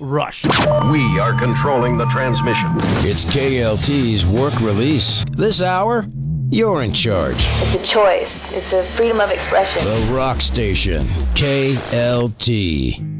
Rush. We are controlling the transmission. It's KLT's work release. This hour, you're in charge. It's a choice. It's a freedom of expression. The Rock Station, KLT.